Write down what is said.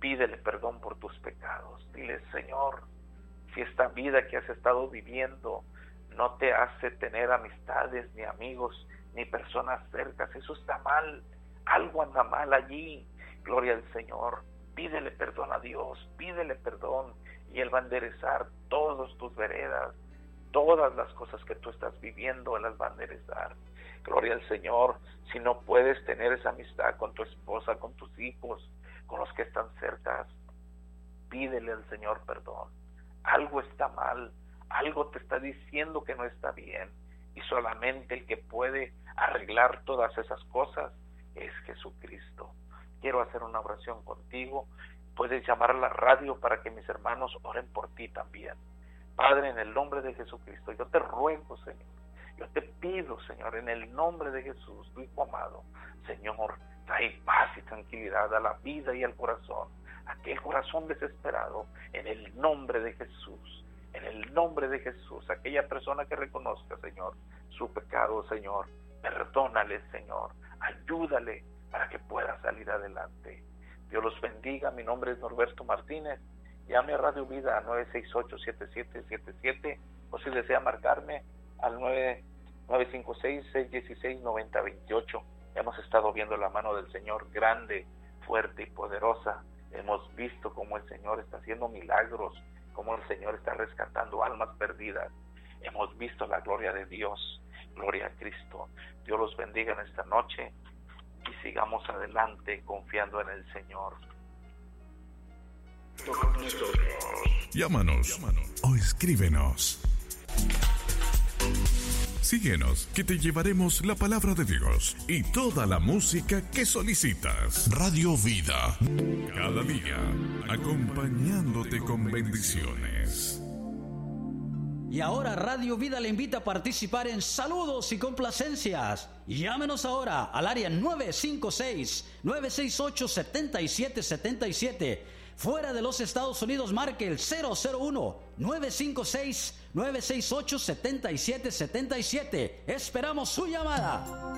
Pídele perdón por tus pecados. Dile: Señor, si esta vida que has estado viviendo no te hace tener amistades, ni amigos, ni personas cercas, eso está mal, algo anda mal allí. Gloria al Señor. Pídele perdón a Dios, pídele perdón, y Él va a enderezar todas tus veredas, todas las cosas que tú estás viviendo, Él las va a enderezar. Gloria al Señor. Si no puedes tener esa amistad con tu esposa, con tus hijos, con los que están cerca, pídele al Señor perdón. Algo está mal, algo te está diciendo que no está bien, y solamente el que puede arreglar todas esas cosas es Jesucristo. Quiero hacer una oración contigo. Puedes llamar a la radio para que mis hermanos oren por ti también. Padre, en el nombre de Jesucristo, yo te ruego, Señor, yo te pido, Señor, en el nombre de Jesús, tu Hijo amado, Señor, trae paz y tranquilidad a la vida y al corazón, aquel corazón desesperado, en el nombre de Jesús, en el nombre de Jesús. Aquella persona que reconozca, Señor, su pecado, Señor, perdónale, Señor, ayúdale para que pueda salir adelante. Dios los bendiga. Mi nombre es Norberto Martínez. Llame a Radio Vida a 968-7777, o si desea marcarme al 956-616-9028. Hemos estado viendo la mano del Señor grande, fuerte y poderosa. Hemos visto cómo el Señor está haciendo milagros, cómo el Señor está rescatando almas perdidas. Hemos visto la gloria de Dios. Gloria a Cristo. Dios los bendiga en esta noche y sigamos adelante confiando en el Señor. Llámanos o escríbenos. Síguenos, que te llevaremos la palabra de Dios y toda la música que solicitas. Radio Vida, cada día acompañándote con bendiciones. Y ahora Radio Vida le invita a participar en saludos y complacencias. Llámenos ahora al área 956-968-7777. Fuera de los Estados Unidos, marque el 001-956-968-7777. Esperamos su llamada.